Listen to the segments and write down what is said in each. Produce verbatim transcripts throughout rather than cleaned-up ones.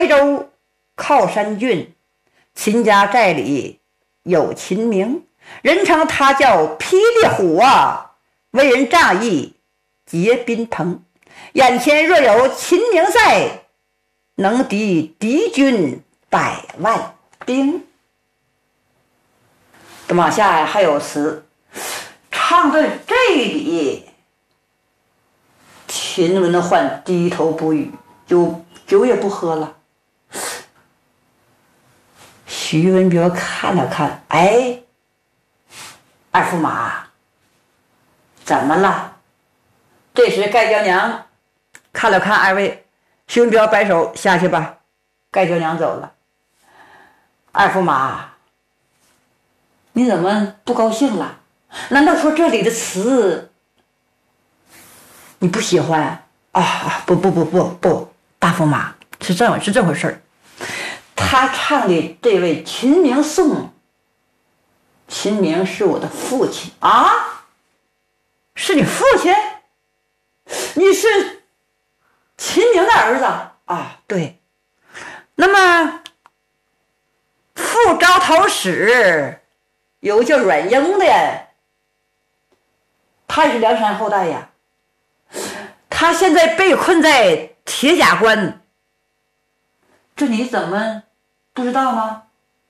台州靠山郡，秦家寨里有秦明，人称他叫霹雳虎啊，为人仗义，结宾朋。眼前若有秦明在，能敌敌军百万兵。往下呀还有词，唱到这里，秦文焕低头不语，酒酒也不喝了。徐文彪看了看，哎，二驸马，怎么了？这时盖娇娘看了看二位，徐文彪摆手，下去吧。盖娇娘走了。二驸马，你怎么不高兴了？难道说这里的词你不喜欢啊？不不不不不，大驸马，是这是这回事儿。他唱的这位秦明颂，秦明是我的父亲啊，是你父亲？你是秦明的儿子啊？对。那么父招讨使有个叫阮英的，他也是梁山后代呀。他现在被困在铁甲关，这你怎么不知道吗？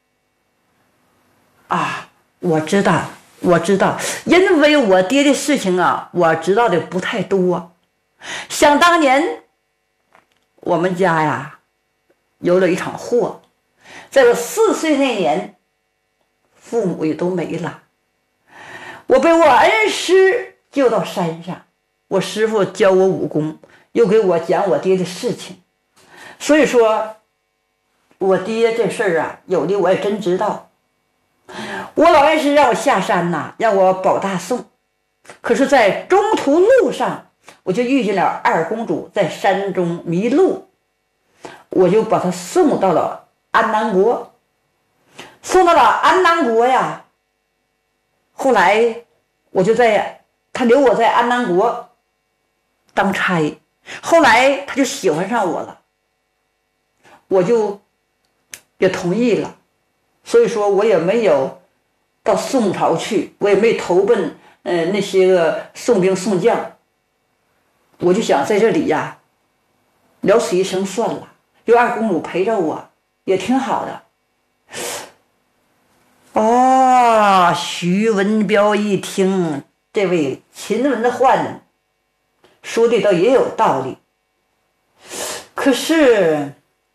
啊，我知道，我知道，因为我爹的事情啊，我知道的不太多。想当年，我们家呀，有了一场祸，在我四岁那年，父母也都没了，我被我恩师救到山上，我师父教我武功，又给我讲我爹的事情，所以说我爹这事儿啊，有的我也真知道。我老恩师让我下山呐，让我保大宋，可是在中途路上我就遇见了二公主在山中迷路，我就把她送到了安南国，送到了安南国呀。后来我就在他留我在安南国当差，后来他就喜欢上我了，我就也同意了，所以说我也没有到宋朝去，我也没投奔呃那些个宋兵宋将，我就想在这里呀了此一生算了，有二公主陪着我也挺好的。哦，徐文彪一听这位秦文焕说的倒也有道理，可是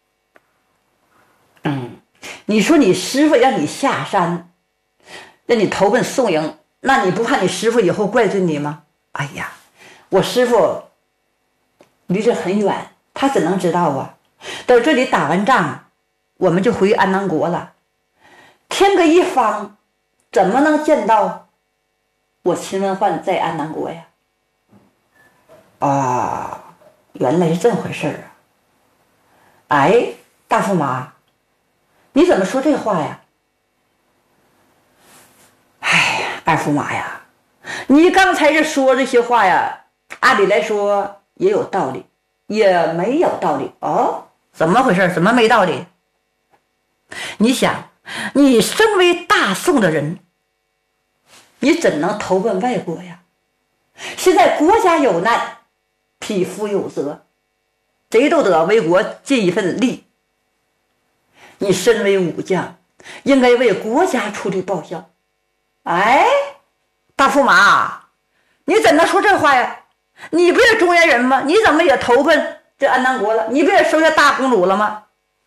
嗯，你说你师傅让你下山，让你投奔宋营，那你不怕你师傅以后怪罪你吗？哎呀，我师傅离这很远，他怎能知道啊？等这里打完仗，我们就回安南国了。天各一方，怎么能见到我秦文焕在安南国呀？啊，原来是这么回事啊！哎，大驸马，你怎么说这话呀？哎，二驸马呀，你刚才这说这些话呀，按理来说也有道理，也没有道理哦。怎么回事？怎么没道理？你想，你身为大宋的人，你怎能投奔外国呀？现在国家有难，匹夫有责，谁都得为国尽一份力。你身为武将，应该为国家出力报效。哎，大驸马，你怎能说这话呀？你不是中原人吗？你怎么也投奔这安南国了？你不也收下大公主了吗？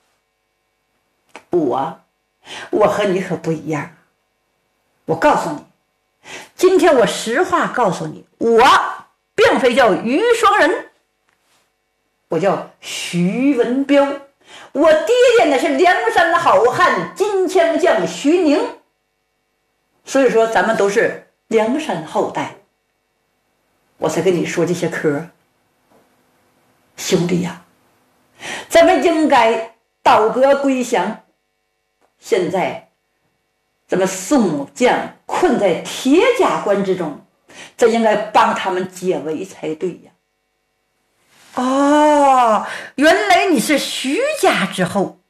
我我和你可不一样。我告诉你，今天我实话告诉你，我并非叫于双人，我叫徐文彪，我爹爹呢是梁山的好汉金枪将徐宁，所以说咱们都是梁山后代，我才跟你说这些嗑。兄弟呀，咱们应该倒戈归降。现在咱们宋将困在铁甲关之中，咱应该帮他们解围才对呀。 哦，原来你是徐家之后。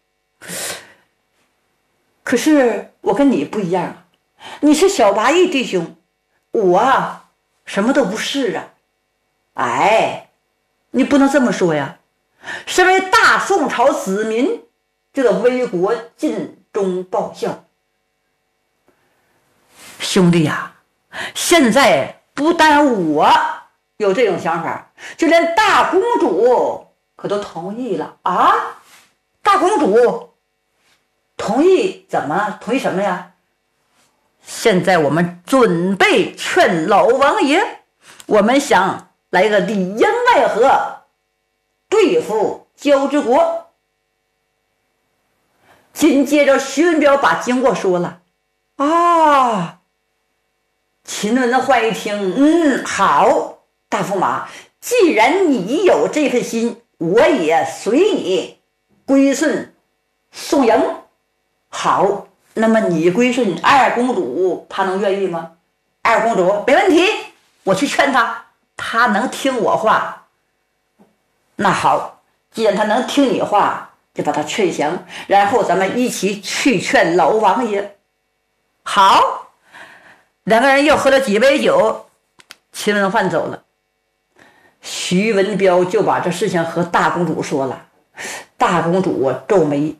可是我跟你不一样，你是小八义弟兄，我啊什么都不是啊。哎，你不能这么说呀。身为大宋朝子民，就得为国尽忠报效。兄弟呀、啊，现在不但我有这种想法，就连大公主可都同意了啊！大公主同意怎么？同意什么呀？现在我们准备劝老王爷，我们想来个里应外合，对付焦之国。紧接着徐文彪把经过说了啊。秦文焕一听，嗯，好，大驸马，既然你有这份心，我也随你归顺宋营。好，那么你归顺二公主，她能愿意吗？二公主没问题，我去劝她，她能听我话。那好，既然她能听你话，就把她劝降，然后咱们一起去劝老王爷。好。两个人又喝了几杯酒，秦文焕走了。徐文彪就把这事情和大公主说了。大公主皱眉：“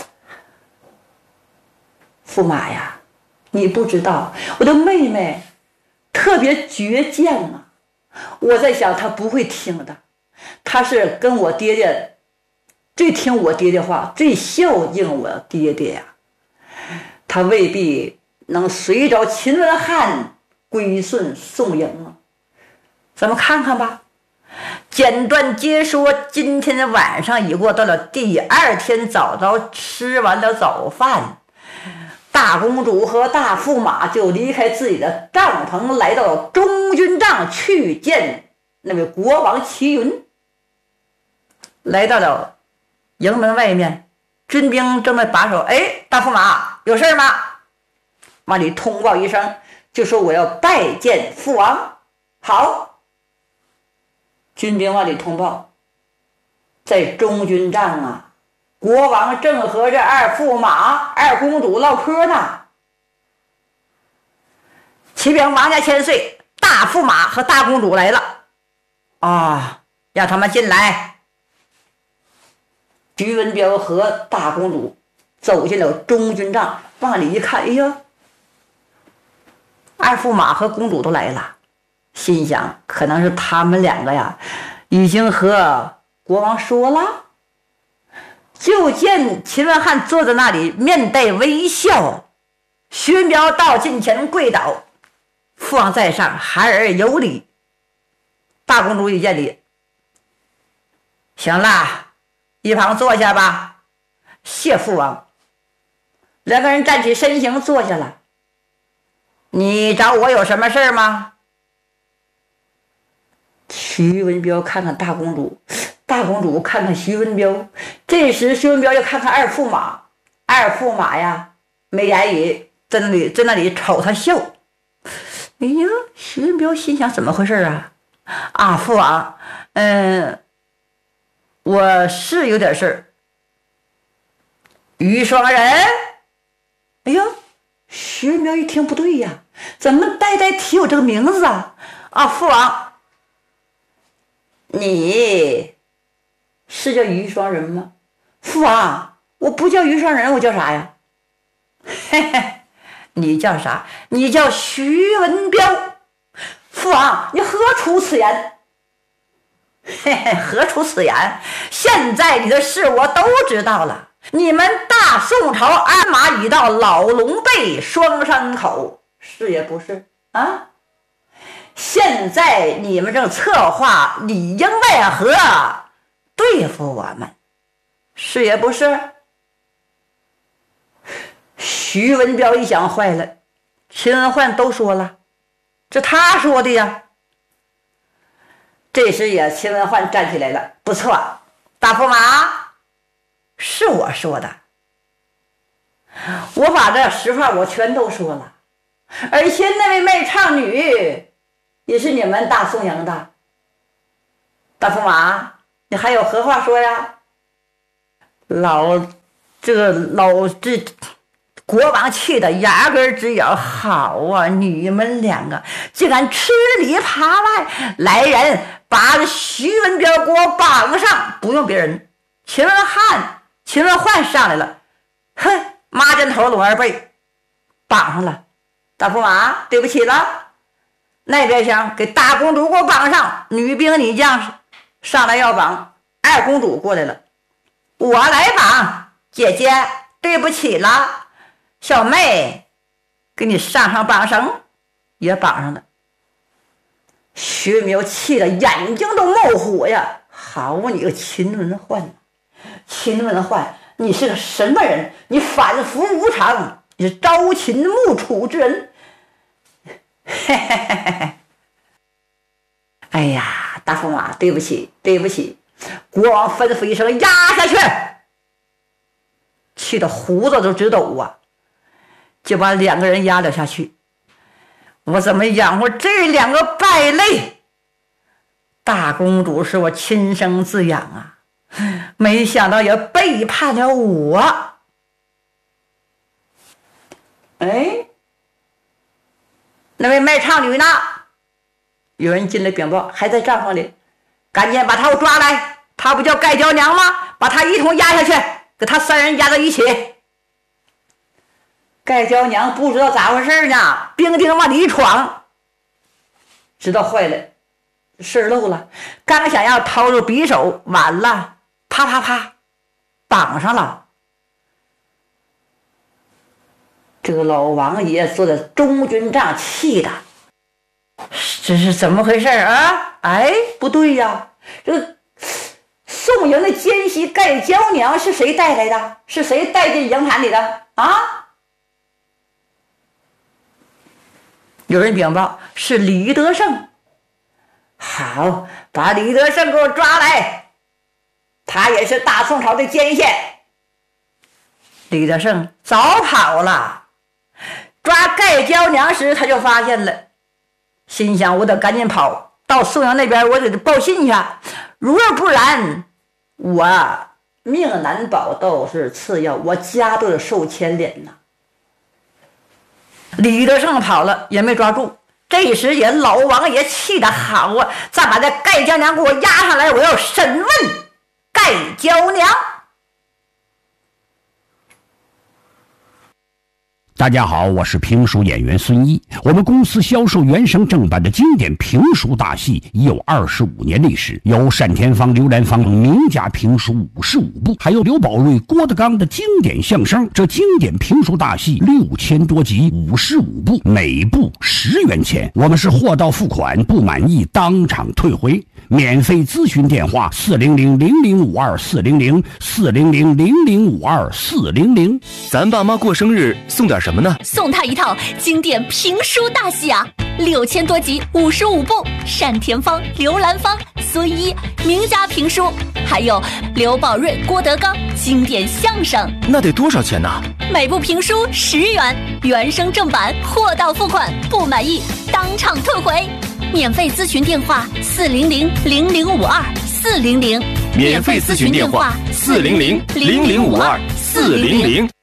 驸马呀，你不知道我的妹妹特别倔强啊！我在想她不会听的，她是跟我爹爹最听我爹爹话，最孝敬我爹爹呀。她未必能随着秦文翰归顺宋营啊，咱们看看吧。简短接说，今天的晚上已过，到了第二天早早吃完了早饭，大公主和大驸马就离开自己的帐篷，来到了中军帐去见那位国王齐云。来到了营门外面，军兵正在把守。哎，大驸马有事吗？往里通报一声，就说我要拜见父王。好，军兵往里通报，在中军帐啊，国王正和这二驸马、二公主唠嗑呢。启禀王家千岁，大驸马和大公主来了。啊、哦，让他们进来。徐文彪和大公主走进了中军帐，往里一看，哎呀，二驸马和公主都来了，心想可能是他们两个呀已经和国王说了。就见秦文翰坐在那里，面带微笑。徐文彪到近前跪倒，父王在上，孩儿有礼。大公主一见礼，行了，一旁坐下吧，谢父王。两个人站起身形坐下了。你找我有什么事吗？徐文彪看看大公主，大公主看看徐文彪。这时徐文彪又看看二驸马，二驸马呀没言语，在那里在那里瞅他笑。哎呀，徐文彪心想怎么回事啊？啊，父王，嗯，我是有点事儿。于双人，哎呦，徐文彪一听不对呀，怎么呆呆提我这个名字啊？啊，父王，你是叫于双人吗？父王，我不叫于双人，我叫啥呀？嘿嘿，你叫啥？你叫徐文彪。父王，你何出此言？嘿嘿，何出此言？现在你的事我都知道了。你们大宋朝鞍马已到老龙背双山口，是也不是啊？现在你们正策划里应外合对付我们，是也不是？徐文彪一想，坏了，秦文焕都说了，这他说的呀。这时也秦文焕站起来了，不错，大驸马，是我说的，我把这实话我全都说了，而且那位卖唱女也是你们大宋营的。大驸马， 你还有何话说呀？老这个老这国王气的牙根直咬，好啊，你们两个竟敢吃里扒外，来人，把徐文彪给我绑上！不用别人，秦文汉、秦文焕上来了，哼，麻针头龙二背，绑上了。大驸马，对不起了，那边厢给大公主给我绑上，女兵女将上来要绑，二公主过来了，我来绑，姐姐，对不起了。小妹，给你上上绑绳，也绑上了。徐文彪气得眼睛都冒火呀！好你个秦文焕，秦文焕，你是个什么人？你反复无常，你是朝秦暮楚之人。嘿嘿嘿嘿！哎呀，大驸马，对不起，对不起！国王吩咐一声，压下去，气得胡子都直抖啊！就把两个人压了下去。我怎么养活这两个败类？大公主是我亲生自养啊，没想到也背叛了我。哎，那位卖唱女呢？有人进来禀报，还在帐篷里，赶紧把她抓来。她不叫盖娇娘吗？把她一同压下去，给她三人压在一起。盖娇娘不知道咋回事呢，兵丁往里闯，知道坏了，事漏了，刚想要掏出匕首，完了，啪啪啪，绑上了。这个老王爷坐在中军帐，气的，这是怎么回事啊？哎，不对呀，这个宋营的奸细盖娇娘是谁带来的？是谁带进营盘里的啊？有人禀报是李德胜。好，把李德胜给我抓来，他也是大宋朝的奸线。李德胜早跑了，抓盖娇娘时他就发现了，心想我得赶紧跑到宋营那边，我得报信去，如若不然我命难保都是次要，我家都得受牵连呐。李德胜跑了也没抓住，这时也老王爷气得好啊，再把这盖娇娘给我押上来，我要审问盖娇娘。 大家好，我是评书演员孙一。我们公司销售原声正版的经典评书大戏已有二十五年历史，有单田芳、刘兰芳名家评书五十五部，还有刘宝瑞、郭德纲的经典相声。这经典评书大戏六千多集，五十五部，每部十元钱。我们是货到付款，不满意当场退回。免费咨询电话：四零零零零五二四零零四零零零零五二四零零。 咱爸妈过生日送点什么呢？ 送他一套经典评书大戏啊，六千多集，五十五部，单田芳、刘兰芳、孙一名家评书，还有刘宝瑞、郭德纲经典相声。 那得多少钱呢？ 每部评书十元，原声正版，货到付款，不满意当场退回。免费咨询电话：四零零零零五二四零零。 免费咨询电话：四零零零零五二四零零。